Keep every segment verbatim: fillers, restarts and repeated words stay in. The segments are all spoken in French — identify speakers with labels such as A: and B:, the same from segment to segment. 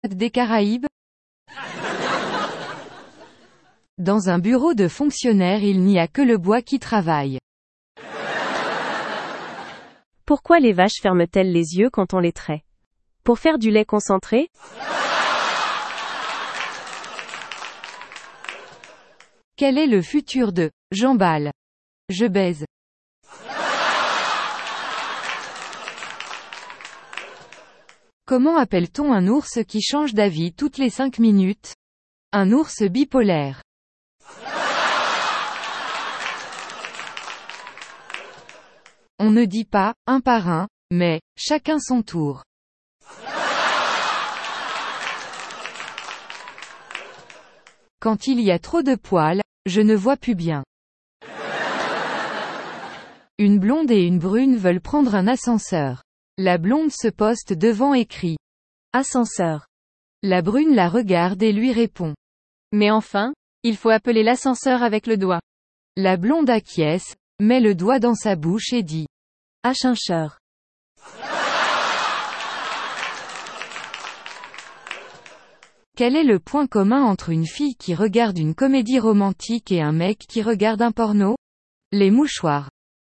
A: Des Caraïbes? Dans un bureau de fonctionnaire il n'y a que le bois qui travaille.
B: Pourquoi les vaches ferment-elles les yeux quand on les traite? Pour faire du lait concentré?
A: Quel est le futur de « j'emballe, je baise»? Comment appelle-t-on un ours qui change d'avis toutes les cinq minutes? Un ours bipolaire. On ne dit pas « un par un », mais « chacun son tour ». Quand il y a trop de poils, je ne vois plus bien. Une blonde et une brune veulent prendre un ascenseur. La blonde se poste devant et crie « Ascenseur ». La brune la regarde et lui répond « Mais enfin, il faut appeler l'ascenseur avec le doigt ». La blonde acquiesce, met le doigt dans sa bouche et dit « Ascenseur ». Quel est le point commun entre une fille qui regarde une comédie romantique et un mec qui regarde un porno? Les mouchoirs.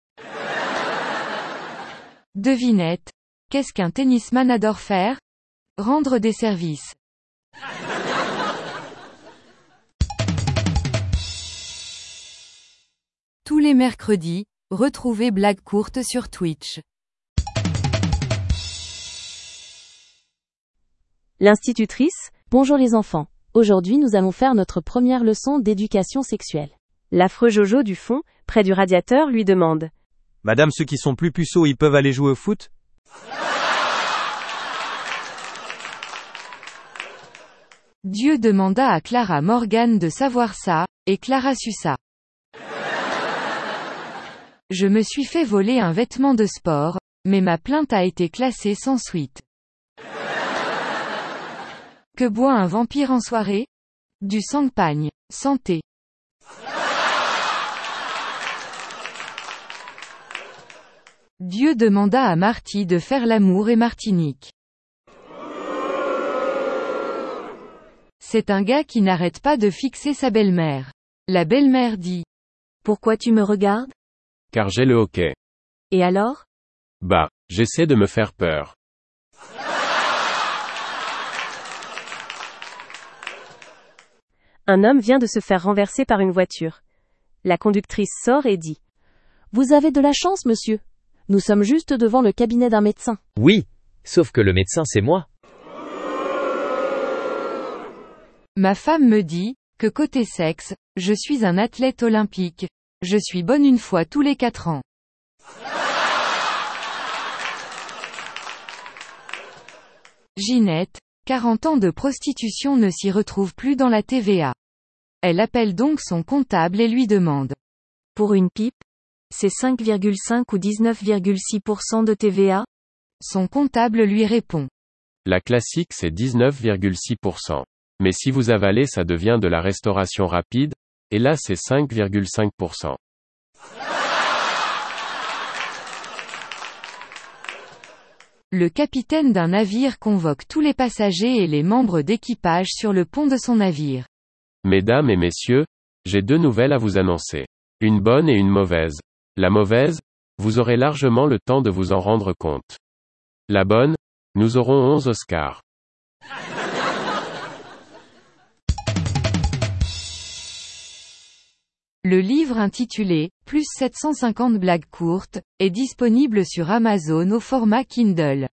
A: Devinette. Qu'est-ce qu'un tennisman adore faire? Rendre des services. Tous les mercredis, retrouvez Blagues courtes sur Twitch.
B: L'institutrice, bonjour les enfants. Aujourd'hui nous allons faire notre première leçon d'éducation sexuelle. L'affreux Jojo du fond, près du radiateur, lui demande.
C: Madame, ceux qui sont plus puceaux, ils peuvent aller jouer au foot?
A: Dieu demanda à Clara Morgan de savoir ça, et Clara sut ça. Je me suis fait voler un vêtement de sport, mais ma plainte a été classée sans suite. Que boit un vampire en soirée? Du champagne. Santé. Dieu demanda à Marty de faire l'amour et Martinique. C'est un gars qui n'arrête pas de fixer sa belle-mère. La belle-mère dit.
B: Pourquoi tu me regardes?
D: Car j'ai le hoquet.
B: Et alors?
D: Bah, j'essaie de me faire peur.
B: Un homme vient de se faire renverser par une voiture. La conductrice sort et dit. Vous avez de la chance, monsieur. Nous sommes juste devant le cabinet d'un médecin.
E: Oui, sauf que le médecin c'est moi.
A: Ma femme me dit, que côté sexe, je suis un athlète olympique. Je suis bonne une fois tous les quatre ans. Ginette, quarante ans de prostitution ne s'y retrouve plus dans la T V A. Elle appelle donc son comptable et lui demande.
B: Pour une pipe, c'est cinq virgule cinq ou dix-neuf virgule six pour cent de T V A?
A: Son comptable lui répond.
D: La classique c'est dix-neuf virgule six pour cent. Mais si vous avalez ça devient de la restauration rapide, et là c'est cinq virgule cinq pour cent.
A: Le capitaine d'un navire convoque tous les passagers et les membres d'équipage sur le pont de son navire.
D: Mesdames et messieurs, j'ai deux nouvelles à vous annoncer. Une bonne et une mauvaise. La mauvaise, vous aurez largement le temps de vous en rendre compte. La bonne, nous aurons onze Oscars.
A: Le livre intitulé « Plus sept cent cinquante blagues courtes » est disponible sur Amazon au format Kindle.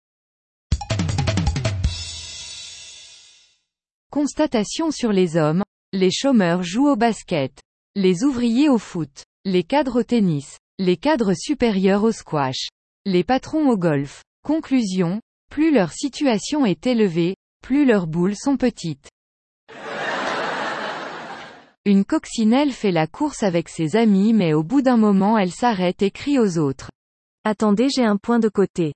A: Constatation sur les hommes, les chômeurs jouent au basket, les ouvriers au foot, les cadres au tennis, les cadres supérieurs au squash, les patrons au golf. Conclusion, plus leur situation est élevée, plus leurs boules sont petites. Une coccinelle fait la course avec ses amis mais au bout d'un moment elle s'arrête et crie aux autres.
B: Attendez, j'ai un point de côté.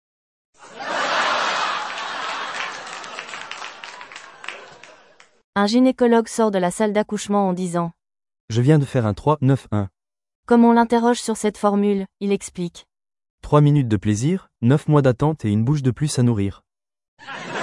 B: Un gynécologue sort de la salle d'accouchement en disant.
C: Je viens de faire un trois neuf un.
B: Comme on l'interroge sur cette formule, il explique.
C: trois minutes de plaisir, neuf mois d'attente et une bouche de plus à nourrir.